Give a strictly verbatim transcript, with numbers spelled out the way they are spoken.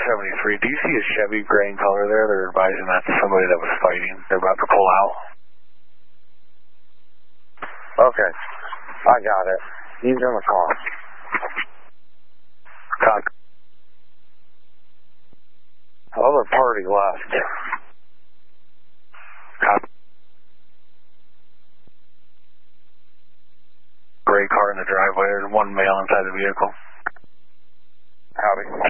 seventy-three, do you see a Chevy gray in color there? They're advising that's somebody that was fighting. They're about to pull out. Okay. I got it. He's in the car. Copy. Other party left. Copy. Gray car in the driveway. There's one male inside the vehicle. Howdy.